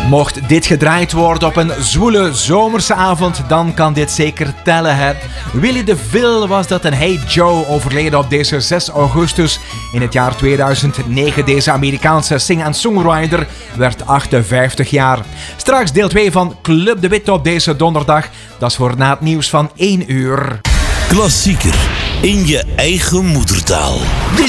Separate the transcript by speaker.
Speaker 1: Mocht dit gedraaid worden op een zwoele zomerse avond, dan kan dit zeker tellen, hè. Willie DeVille was dat en Hey Joe, overleden op deze 6 augustus in het jaar 2009. Deze Amerikaanse sing- en songwriter werd 58 jaar. Straks deel 2 van Club de Wit op deze donderdag. Dat is voor na het nieuws van 1 uur.
Speaker 2: Klassieker in je eigen moedertaal.